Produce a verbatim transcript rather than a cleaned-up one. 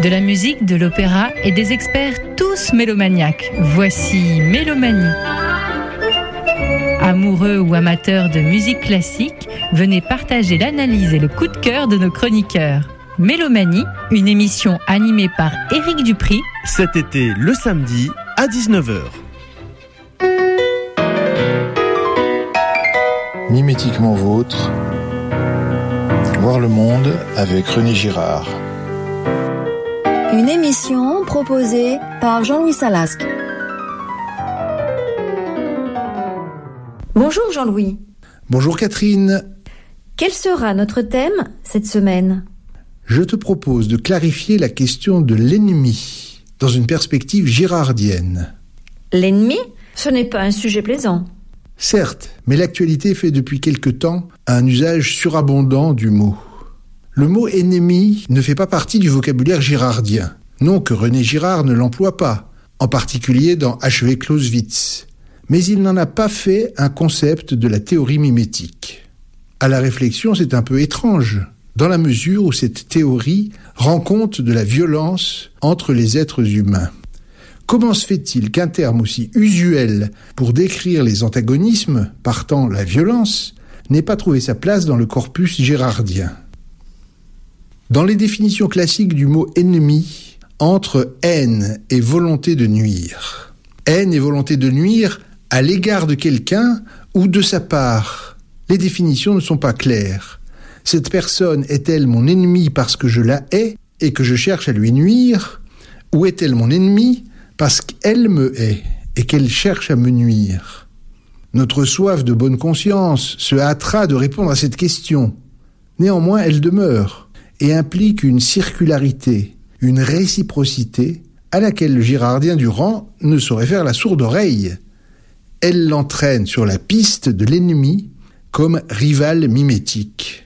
De la musique, de l'opéra et des experts tous mélomaniaques. Voici Mélomanie. Amoureux ou amateurs de musique classique, venez partager l'analyse et le coup de cœur de nos chroniqueurs. Mélomanie, une émission animée par Éric Dupri. Cet été, le samedi, à dix-neuf heures. Mimétiquement vôtre, voir le monde avec René Girard. Une émission proposée par Jean-Louis Salasque. Bonjour Jean-Louis. Bonjour Catherine. Quel sera notre thème cette semaine ? Je te propose de clarifier la question de l'ennemi dans une perspective girardienne. L'ennemi ? Ce n'est pas un sujet plaisant. Certes, mais l'actualité fait depuis quelque temps un usage surabondant du mot. Le mot « ennemi » ne fait pas partie du vocabulaire girardien. Non que René Girard ne l'emploie pas, en particulier dans H V Clausewitz. Mais il n'en a pas fait un concept de la théorie mimétique. À la réflexion, c'est un peu étrange, dans la mesure où cette théorie rend compte de la violence entre les êtres humains. Comment se fait-il qu'un terme aussi usuel pour décrire les antagonismes, partant la violence, n'ait pas trouvé sa place dans le corpus girardien ? Dans les définitions classiques du mot « ennemi », entre haine et volonté de nuire. Haine et volonté de nuire à l'égard de quelqu'un ou de sa part. Les définitions ne sont pas claires. Cette personne est-elle mon ennemi parce que je la hais et que je cherche à lui nuire, ou est-elle mon ennemi parce qu'elle me hait et qu'elle cherche à me nuire ? Notre soif de bonne conscience se hâtera de répondre à cette question. Néanmoins, elle demeure et implique une circularité, une réciprocité à laquelle le girardien Durand ne saurait faire la sourde oreille. Elle l'entraîne sur la piste de l'ennemi comme rival mimétique.